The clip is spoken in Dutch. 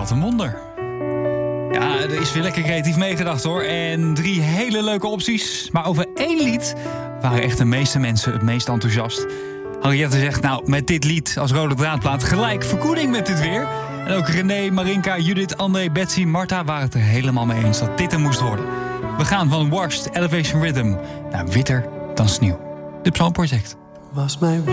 wat een wonder. Ja, er is weer lekker creatief meegedacht hoor. En 3 hele leuke opties. Maar over 1 lied waren echt de meeste mensen het meest enthousiast. Henriette zegt, nou, met dit lied als rode draadplaat gelijk verkoeling met dit weer. En ook René, Marinka, Judith, André, Betsy, Marta waren het er helemaal mee eens dat dit er moest worden. We gaan van Washed Elevation Rhythm naar Witter dan sneeuw. De Psalm Project. Was mijn